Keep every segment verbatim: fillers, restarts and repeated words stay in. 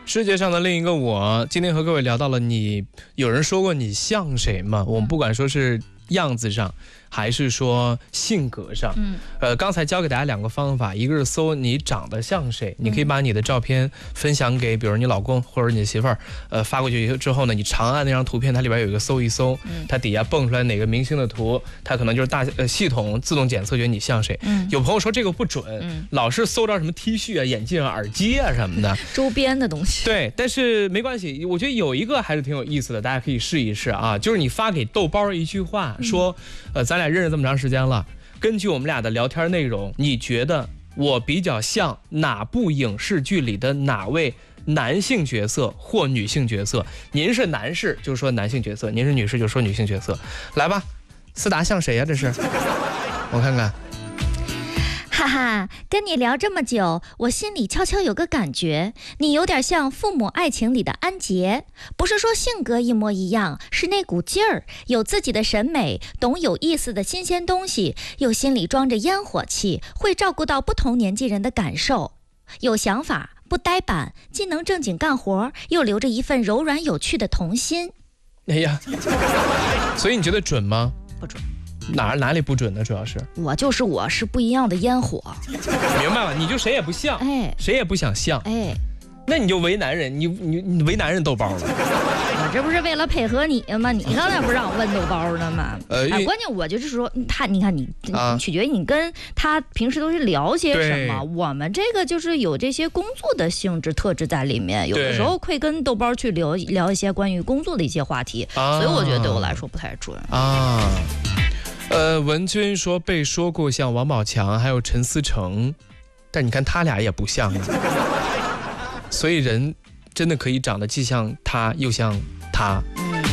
世界上的另一个我，今天和各位聊到了你，有人说过你像谁吗？我们不管说是样子上，还是说性格上，嗯，呃，刚才教给大家两个方法，一个是搜你长得像谁，你可以把你的照片分享给，比如你老公或者你媳妇儿，呃，发过去之后呢，你长按那张图片，它里边有一个搜一搜，它底下蹦出来哪个明星的图，它可能就是大呃系统自动检测觉得你像谁。嗯，有朋友说这个不准，嗯、老是搜到什么 T 恤啊、眼镜啊、耳机啊什么的周边的东西。 对，但是没关系，我觉得有一个还是挺有意思的，大家可以试一试啊，就是你发给豆包一句话，说，呃，咱俩认识这么长时间了，根据我们俩的聊天内容，你觉得我比较像哪部影视剧里的哪位男性角色或女性角色？您是男士就说男性角色，您是女士就说女性角色。来吧，思达像谁呀、啊？这是，我看看。 哈哈，跟你聊这么久，我心里悄悄有个感觉，你有点像《父母爱情》里的安杰，不是说性格一模一样，是那股劲儿，有自己的审美，懂有意思的新鲜东西，又心里装着烟火气，会照顾到不同年纪人的感受，有想法，不呆板，既能正经干活，又留着一份柔软有趣的童心。 哎呀，所以你觉得准吗？ 不准。 哪哪里不准呢？主要是我就是我是不一样的烟火。 明白了，你就谁也不像，哎，谁也不想像，哎，那你就为难人，你你你为难人豆包了。 我这不是为了配合你吗？你刚才不让我问豆包呢吗？呃，哎，关键我就是说他，你看你，啊、取决于你跟他平时都是聊些什么。我们这个就是有这些工作的性质特质在里面，有的时候会跟豆包去聊聊一些关于工作的一些话题，啊、所以我觉得对我来说不太准啊。 呃，文君说被说过像王宝强还有陈思诚，但你看他俩也不像啊，所以人真的可以长得既像他又像他。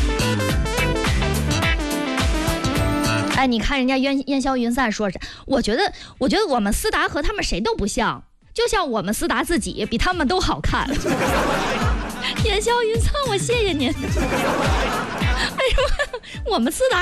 哎，你看人家烟烟消云散说是，我觉得我觉得我们思达和他们谁都不像，就像我们思达自己比他们都好看。烟消云散，我谢谢您。哎呦，我们思达。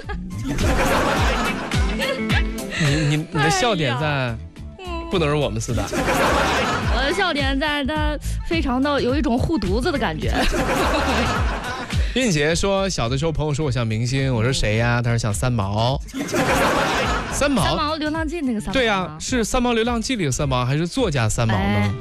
你你你的笑点在，哎、不能是我们思达。 我的笑点在它非常的有一种护犊子的感觉。 韵杰说，小的时候朋友说我像明星，我说谁呀、啊？他说像三毛。三毛， 三毛流浪记那个三毛。 对呀、啊，是三毛流浪记里的三毛，还是作家三毛呢？哎、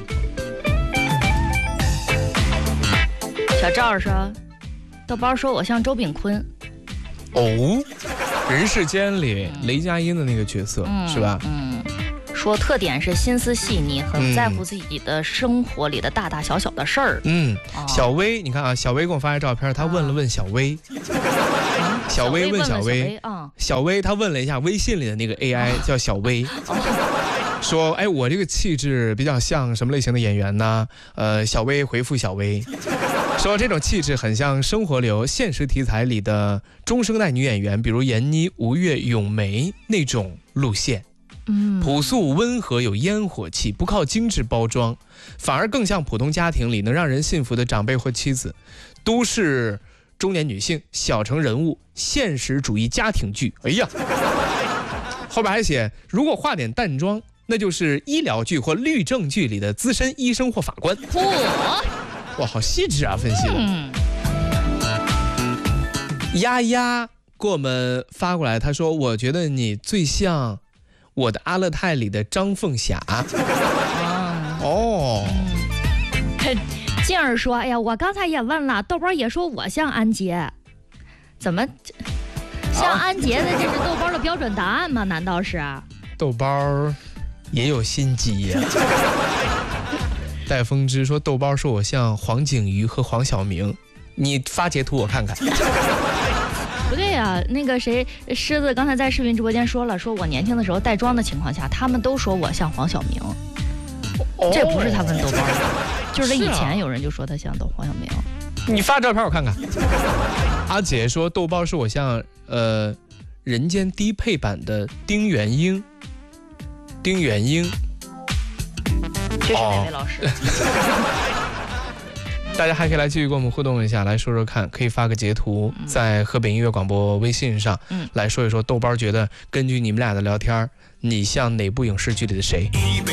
小赵说，豆包说我像周秉昆。 哦，人世间里雷佳音的那个角色、嗯、是吧？ 嗯，说特点是心思细腻，很在乎自己的生活里的大大小小的事儿。 嗯，哦、小薇，你看啊，小薇给我发的照片，她问了问小薇，啊、小薇问小薇，啊，小薇她问了一下微信里的那个 A I、啊、叫小薇。哦，说，哎，我这个气质比较像什么类型的演员呢？呃，小薇回复小薇，说这种气质很像生活流现实题材里的中生代女演员，比如闫妮、吴越、咏梅那种路线。嗯，朴素温和，有烟火气，不靠精致包装，反而更像普通家庭里能让人信服的长辈或妻子。都市中年女性，小城人物，现实主义家庭剧。哎呀，后边还写，如果化点淡妆，那就是医疗剧或律政剧里的资深医生或法官。嚯，哇，好细致啊，分析的。嗯，丫丫给我们发过来，他说：“我觉得你最像我的阿勒泰里的张凤霞。”哦， 静儿说：“哎呀，我刚才也问了，豆包也说我像安杰，怎么像安杰的？这是豆包的标准答案吗？难道是？” 豆包也有心机呀、啊。戴风之说，豆包说我像黄景瑜和黄晓明，你发截图我看看。 不对呀、啊，那个谁狮子刚才在视频直播间说了，说我年轻的时候带妆的情况下，他们都说我像黄晓明。哦、这不是他问豆包，就是以前有人就说他像豆黄晓明。 你发照片我看看。阿姐说豆包说我像呃人间低配版的丁元英。丁元英， 这是哪位老师？ 大家还可以来继续跟我们互动一下，来说说看，可以发个截图在河北音乐广播微信上、嗯、来说一说豆包觉得根据你们俩的聊天，你像哪部影视剧里的谁？